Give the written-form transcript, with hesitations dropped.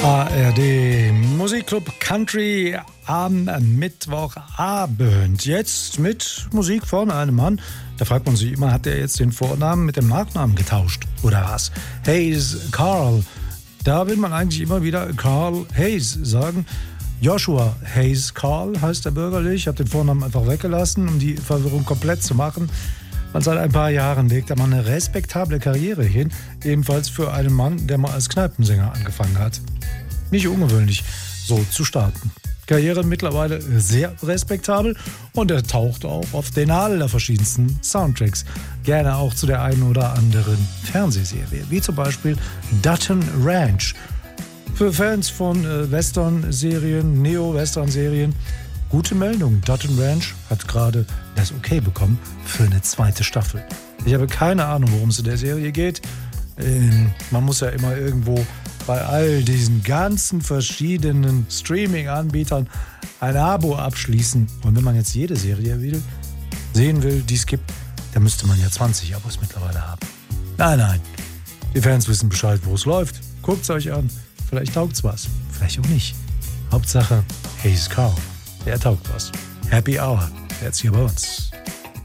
ARD Musikclub Country am Mittwochabend. Jetzt mit Musik von einem Mann. Da fragt man sich immer, hat er jetzt den Vornamen mit dem Nachnamen getauscht oder was? Hayes Carl. Da will man eigentlich immer wieder Carl Hayes sagen. Joshua Hayes Carl heißt er bürgerlich. Ich habe den Vornamen einfach weggelassen, um die Verwirrung komplett zu machen. Und seit ein paar Jahren legt er mal eine respektable Karriere hin. Ebenfalls für einen Mann, der mal als Kneipensänger angefangen hat. Nicht ungewöhnlich, so zu starten. Karriere mittlerweile sehr respektabel und er taucht auch auf den allerverschiedensten Soundtracks. Gerne auch zu der einen oder anderen Fernsehserie, wie zum Beispiel Dutton Ranch. Für Fans von Western-Serien, Neo-Western-Serien, gute Meldung. Dutton Ranch hat gerade das Okay bekommen für eine zweite Staffel. Ich habe keine Ahnung, worum es in der Serie geht. Man muss ja immer irgendwo bei all diesen ganzen verschiedenen Streaming-Anbietern ein Abo abschließen. Und wenn man jetzt jede Serie sehen will, die es gibt, dann müsste man ja 20 Abos mittlerweile haben. Nein. Die Fans wissen Bescheid, wo es läuft. Guckt es euch an. Vielleicht taugt's was. Vielleicht auch nicht. Hauptsache, Hayes Carl. Der taugt was. Happy Hour. Jetzt hier bei uns.